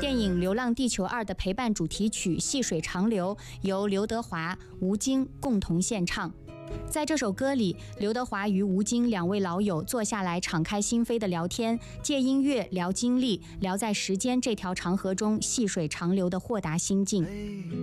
电影《流浪地球2》的陪伴主题曲《细水长流》由刘德华、吴京共同献唱。在这首歌里，刘德华与吴京2位老友坐下来敞开心扉的聊天，借音乐聊经历，聊在时间这条长河中细水长流的豁达心境。